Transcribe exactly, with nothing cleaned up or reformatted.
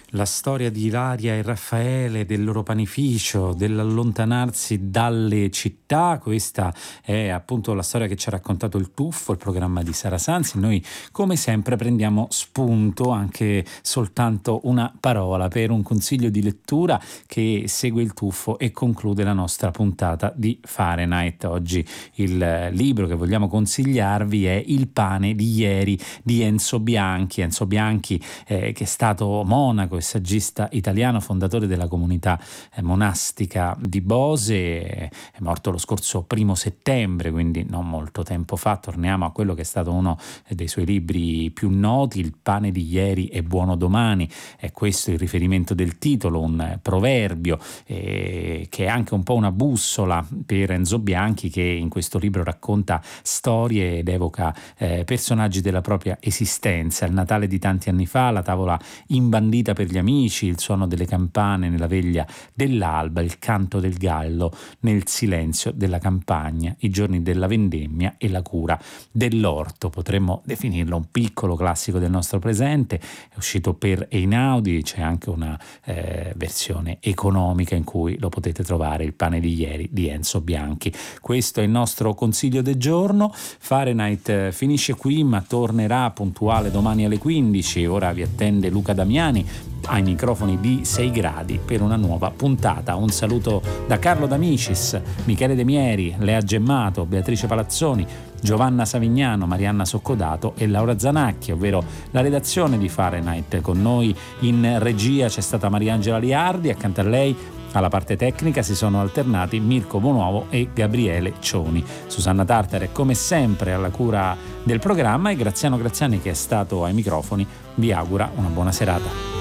La storia di Ilaria e Raffaele, del loro panificio, dell'allontanarsi dalle città, questa è appunto la storia che ci ha raccontato il Tuffo, il programma di Sara Sanzi. Noi come sempre prendiamo spunto, anche soltanto una parola, per un consiglio di lettura che segue il Tuffo e conclude la nostra puntata di Fahrenheit. Oggi il libro che vogliamo consigliarvi è Il pane di ieri di Enzo Bianchi. Enzo Bianchi eh, che è stato monaco e saggista italiano, fondatore della comunità eh, monastica di Bose, è morto lo scorso primo settembre, quindi non molto tempo fa. Torniamo a quello che è stato uno dei suoi libri più noti, Il pane di ieri è buono domani. È questo il riferimento del titolo, un proverbio eh, che è anche un po' una bussola per Enzo Bianchi, che in questo libro racconta storie ed evoca eh, personaggi della propria esistenza. Il Natale di tanti anni fa, la tavola imbandita per gli amici, il suono delle campane nella veglia dell'alba, il canto del gallo nel silenzio della campagna, i giorni della vendemmia e la cura dell'orto. Potremmo definirlo un piccolo classico del nostro presente. È uscito per Einaudi, c'è anche una eh, versione economica in cui lo potete trovare, Il pane di ieri di Enzo Bianchi. Questo è il nostro consiglio del giorno. Fahrenheit finisce qui, ma tornerà puntuale domani alle quindici. Ora vi attende Luca Damiani ai microfoni di sei gradi per una nuova puntata. Un saluto da Carlo D'Amicis, Michele De Mieri, Lea Gemmato, Beatrice Palazzoni, Giovanna Savignano, Marianna Soccodato e Laura Zanacchi, ovvero la redazione di Fahrenheit. Con noi in regia c'è stata Mariangela Liardi, accanto a lei alla parte tecnica si sono alternati Mirko Bonuovo e Gabriele Cioni. Susanna Tartare, come sempre, alla cura del programma, e Graziano Graziani, che è stato ai microfoni, vi augura una buona serata.